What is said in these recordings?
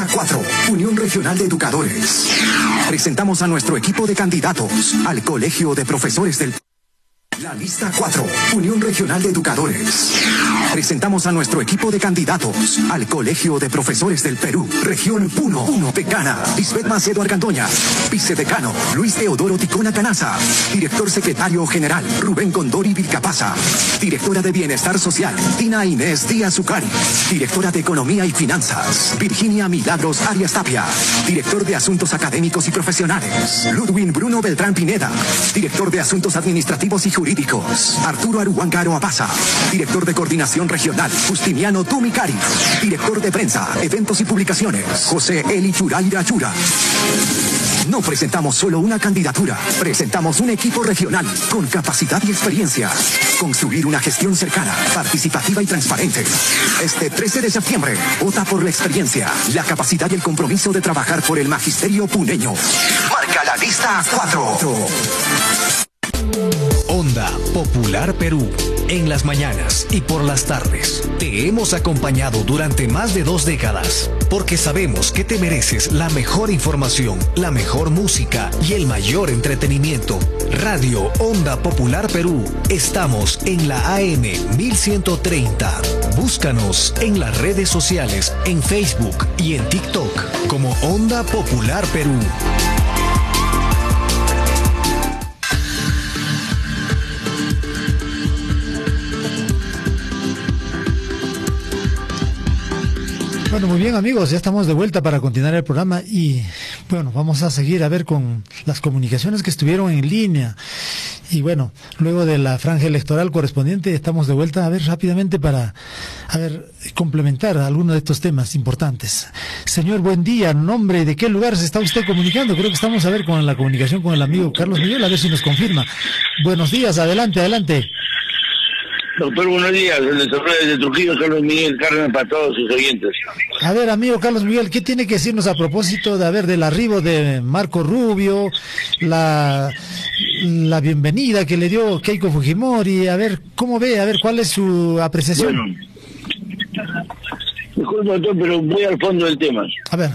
lista 4, Unión Regional de Educadores. Presentamos a nuestro equipo de candidatos al Colegio de Profesores del... La lista 4, Unión Regional de Educadores. Presentamos a nuestro equipo de candidatos al Colegio de Profesores del Perú. Región 1, Decana, Lisbeth Macedo Argandoña. Vicedecano, Luis Teodoro Ticona Canaza. Director Secretario General, Rubén Condori Vilcapasa. Directora de Bienestar Social, Tina Inés Díaz Ucari. Directora de Economía y Finanzas, Virginia Milagros Arias Tapia. Director de Asuntos Académicos y Profesionales, Ludwin Bruno Beltrán Pineda. Director de Asuntos Administrativos y Jurídicos, Arturo Aruancaro Apaza. Director de Coordinación Regional, Justiniano Tumicari. Director de Prensa, Eventos y Publicaciones, José Eli Churaira Chura. No presentamos solo una candidatura, presentamos un equipo regional con capacidad y experiencia. Construir una gestión cercana, participativa y transparente. Este 13 de septiembre, vota por la experiencia, la capacidad y el compromiso de trabajar por el magisterio puneño. Marca la lista 4. Onda Popular Perú, en las mañanas y por las tardes. Te hemos acompañado durante más de 2 décadas, porque sabemos que te mereces la mejor información, la mejor música y el mayor entretenimiento. Radio Onda Popular Perú, estamos en la AM 1130. Búscanos en las redes sociales, en Facebook y en TikTok como Onda Popular Perú. Bueno, muy bien amigos, ya estamos de vuelta para continuar el programa y bueno, vamos a seguir a ver con las comunicaciones que estuvieron en línea y bueno, luego de la franja electoral correspondiente estamos de vuelta a ver rápidamente para complementar algunos de estos temas importantes. Señor, buen día, nombre, ¿de qué lugar se está usted comunicando? Creo que estamos a ver con la comunicación con el amigo Carlos Miguel, a ver si nos confirma. Buenos días, adelante. Doctor, buenos días. Les saluda desde Trujillo, Carlos Miguel Carmen, para todos sus oyentes. A ver, amigo Carlos Miguel, ¿qué tiene que decirnos a propósito del arribo de Marco Rubio, la bienvenida que le dio Keiko Fujimori? A ver, ¿cómo ve? A ver, ¿cuál es su apreciación? Bueno, disculpe, doctor, pero voy al fondo del tema. A ver.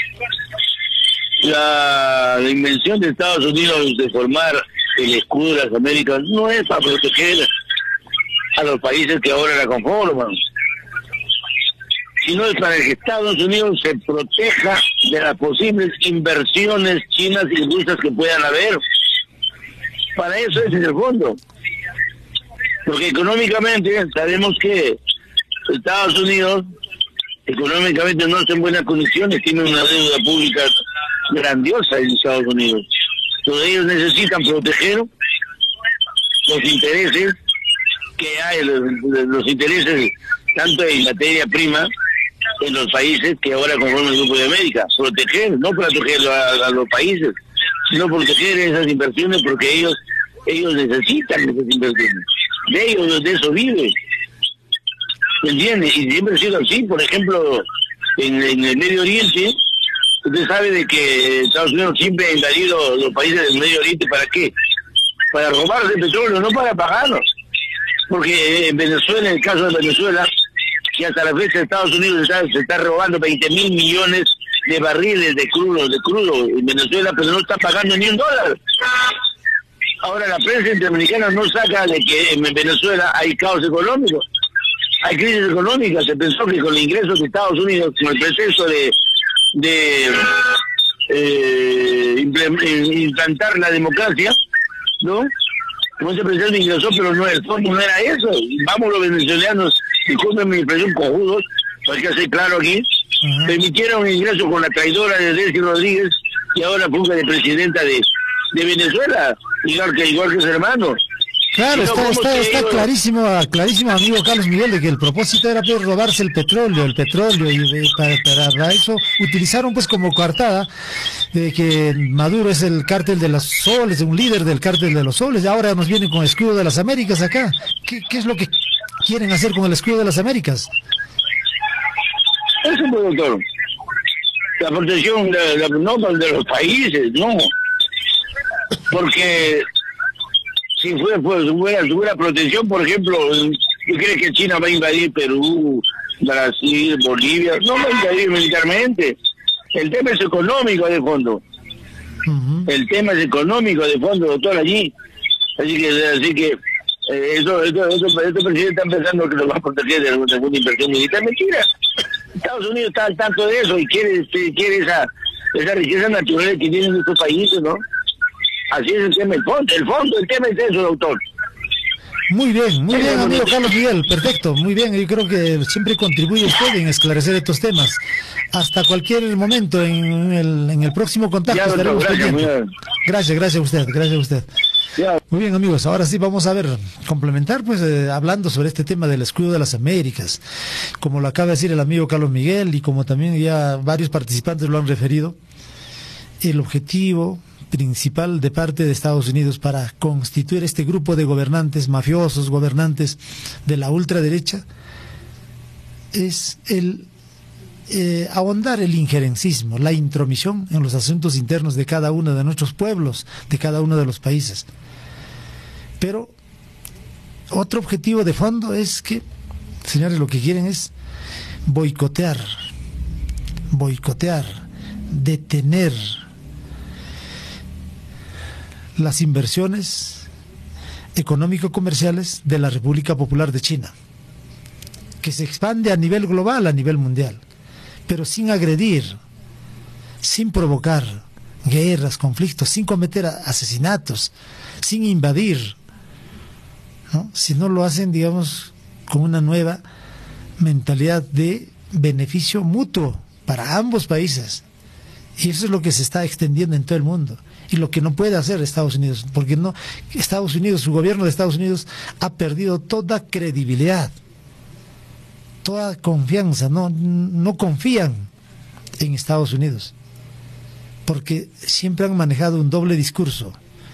La invención de Estados Unidos de formar el escudo de las Américas no es para proteger a los países que ahora la conforman, sino es para que Estados Unidos se proteja de las posibles inversiones chinas y rusas que puedan haber. Para eso ese es el fondo. Porque económicamente sabemos que Estados Unidos económicamente no está en buenas condiciones, tiene una deuda pública grandiosa en Estados Unidos. Entonces ellos necesitan proteger los intereses que hay, los intereses tanto en materia prima en los países que ahora conforman el Grupo de América. Proteger, no proteger a los países, sino proteger esas inversiones porque ellos necesitan esas inversiones. De eso vive. ¿Me entiende? Y siempre ha sido así. Por ejemplo, en el Medio Oriente, usted sabe de que Estados Unidos siempre ha invadido los países del Medio Oriente. ¿Para qué? Para robarse el petróleo, no para pagarlos. Porque en Venezuela, en el caso de Venezuela, que hasta la fecha Estados Unidos se está robando 20.000 millones de barriles de crudo en Venezuela, pero no está pagando ni $1. Ahora la prensa interamericana no saca de que en Venezuela hay caos económico, hay crisis económica. Se pensó que con el ingreso de Estados Unidos, con el proceso de implantar la democracia, ¿no? Como ese presidente ingresó, pero no, el fondo no era eso. Vamos los venezolanos, disculpen mi expresión, cojudos, hay que ser claro aquí, permitieron el ingreso con la traidora de Delcy Rodríguez y ahora funge de presidenta de Venezuela, igual que su hermano. Claro, está clarísimo, amigo Carlos Miguel, de que el propósito era poder robarse el petróleo, y para eso utilizaron pues como coartada de que Maduro es el cártel de los soles, un líder del cártel de los soles, y ahora nos vienen con el escudo de las Américas acá. ¿Qué es lo que quieren hacer con el escudo de las Américas? Eso, doctor. La protección de los países, no. Porque si fuera protección, por ejemplo, ¿tú crees que China va a invadir Perú, Brasil, Bolivia? No va a invadir militarmente. El tema es económico de fondo. El tema es económico de fondo, doctor, allí. Así que eso presidente está pensando que lo va a proteger de alguna inversión militar. Mentira. Estados Unidos está al tanto de eso y quiere esa riqueza natural que tienen nuestros países, ¿no? Así es el tema, el tema es eso, doctor. Muy bien, amigo Carlos Miguel, perfecto, muy bien. Yo creo que siempre contribuye usted en esclarecer estos temas. Hasta cualquier momento en el próximo contacto ya, estaremos pendientes. Gracias a usted. Ya. Muy bien, amigos, ahora sí vamos a complementar, pues, hablando sobre este tema del escudo de las Américas. Como lo acaba de decir el amigo Carlos Miguel y como también ya varios participantes lo han referido, el objetivo principal de parte de Estados Unidos para constituir este grupo de gobernantes mafiosos, gobernantes de la ultraderecha, es el ahondar el injerencismo, la intromisión en los asuntos internos de cada uno de nuestros pueblos, de cada uno de los países. Pero otro objetivo de fondo es que, señores, lo que quieren es boicotear, detener las inversiones económico-comerciales de la República Popular de China, que se expande a nivel global, a nivel mundial, pero sin agredir, sin provocar guerras, conflictos, sin cometer asesinatos, sin invadir, ¿no? Si no lo hacen, digamos, con una nueva mentalidad de beneficio mutuo para ambos países. Y eso es lo que se está extendiendo en todo el mundo. Y lo que no puede hacer Estados Unidos, porque su gobierno de Estados Unidos ha perdido toda credibilidad, toda confianza, no confían en Estados Unidos, porque siempre han manejado un doble discurso,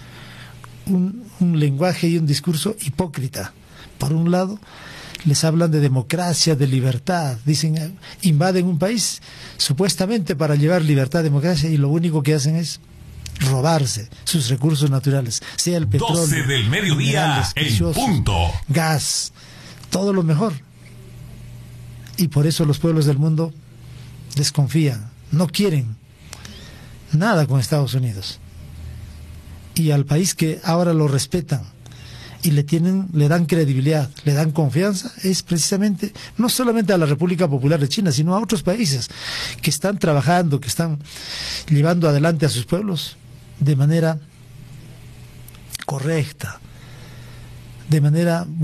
un lenguaje y un discurso hipócrita. Por un lado, les hablan de democracia, de libertad, dicen, invaden un país supuestamente para llevar libertad, democracia, y lo único que hacen es robarse sus recursos naturales, sea el petróleo, 12 del mediodía en punto, gas, todo lo mejor. Y por eso los pueblos del mundo desconfían, no quieren nada con Estados Unidos. Y al país que ahora lo respetan y le dan credibilidad, le dan confianza, es precisamente, no solamente a la República Popular de China, sino a otros países que están trabajando, que están llevando adelante a sus pueblos de manera correcta, de manera